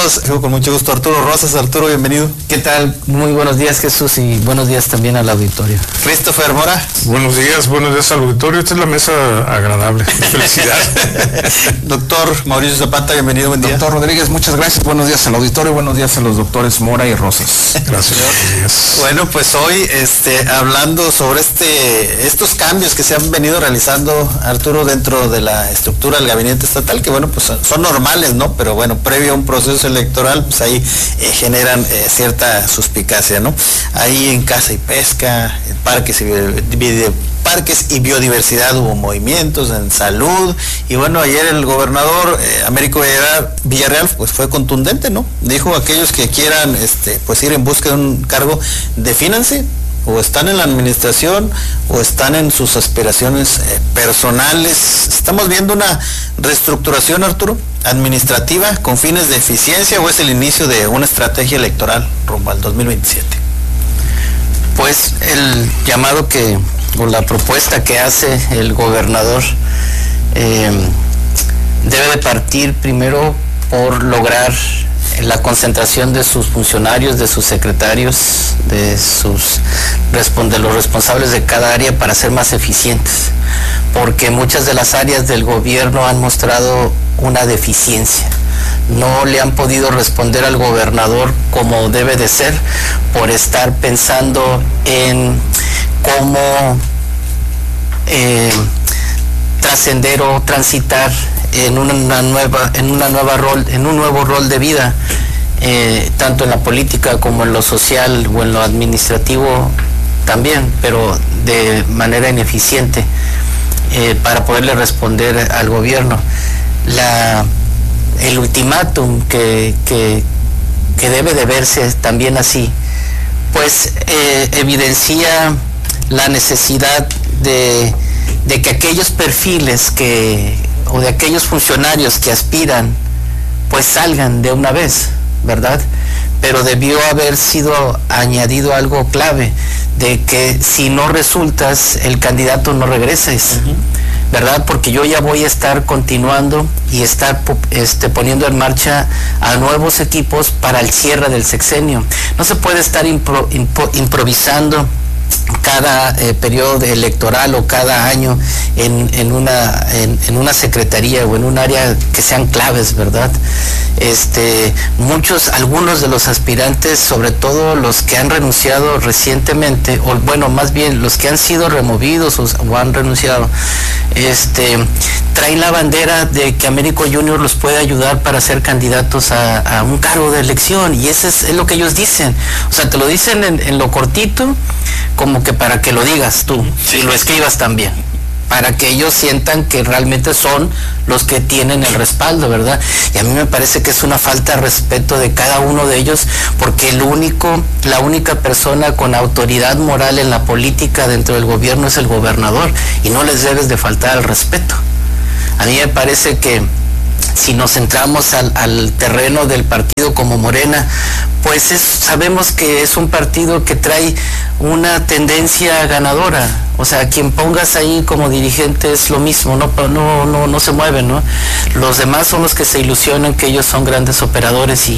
saludos con mucho gusto Arturo Rosas. Arturo, bienvenido. ¿Qué tal? Muy buenos días, Jesús, y buenos días también al auditorio. Christopher Mora. Buenos días al auditorio. Esta es la mesa agradable. Felicidad. Doctor Mauricio Zapata, bienvenido, buen día. Doctor Rodríguez, muchas gracias. Buenos días al auditorio, buenos días a los doctores Mora y Rosas. Gracias. Bueno, pues hoy hablando sobre estos cambios que se han venido realizando, Arturo, dentro de la estructura del gabinete estatal, que bueno, pues son normales, ¿no? Pero bueno, previo a un proceso electoral, pues ahí generan cierta suspicacia, ¿no? Ahí en Caza y Pesca, en parques y biodiversidad hubo movimientos, en salud, y bueno, ayer el gobernador Américo Villarreal pues fue contundente, ¿no? Dijo: aquellos que quieran pues ir en busca de un cargo, defínanse, o están en la administración o están en sus aspiraciones personales. Estamos viendo una reestructuración, Arturo, administrativa con fines de eficiencia, o es el inicio de una estrategia electoral rumbo al 2027. Pues el llamado o la propuesta que hace el gobernador debe de partir primero por lograr la concentración de sus funcionarios, de sus secretarios, de los responsables de cada área, para ser más eficientes, porque muchas de las áreas del gobierno han mostrado una deficiencia. No le han podido responder al gobernador como debe de ser, por estar pensando en cómo trascender o transitar en un nuevo rol de vida, tanto en la política como en lo social o en lo administrativo también, pero de manera ineficiente, para poderle responder al gobierno. El ultimátum que debe de verse también así, pues evidencia la necesidad de que aquellos perfiles o de aquellos funcionarios que aspiran, pues salgan de una vez, ¿verdad? Pero debió haber sido añadido algo clave, de que si no resultas, el candidato no regreses, ¿verdad? Porque yo ya voy a estar continuando y estar poniendo en marcha a nuevos equipos para el cierre del sexenio. No se puede estar improvisando cada periodo electoral o cada año en una secretaría o en un área que sean claves, ¿verdad? Algunos de los aspirantes, sobre todo los que han renunciado recientemente, o bueno, más bien los que han sido removidos o han renunciado, traen la bandera de que Américo Junior los puede ayudar para ser candidatos a un cargo de elección, y eso es lo que ellos dicen. O sea, te lo dicen en lo cortito, como que para que lo digas tú, y lo escribas también, para que ellos sientan que realmente son los que tienen el respaldo, ¿verdad? Y a mí me parece que es una falta de respeto de cada uno de ellos, porque la única persona con autoridad moral en la política dentro del gobierno es el gobernador, y no les debes de faltar al respeto. A mí me parece que si nos centramos al terreno del partido como Morena, pues sabemos que es un partido que trae una tendencia ganadora. O sea, quien pongas ahí como dirigente es lo mismo, no se mueven, ¿no? Los demás son los que se ilusionan que ellos son grandes operadores, y